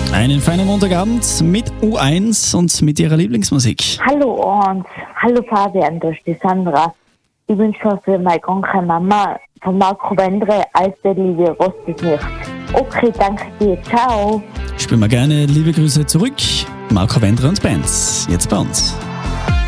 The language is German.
Einen feinen Montagabend mit U1 und mit ihrer Lieblingsmusik. Hallo und hallo Fabian, das ist die Sandra. Ich wünsche für meine kranke Mama von Marco Wendre als der Liebe rostet nicht. Okay, danke dir, ciao. Spielen wir gerne liebe Grüße zurück. Marco Wendre und Bands, jetzt bei uns.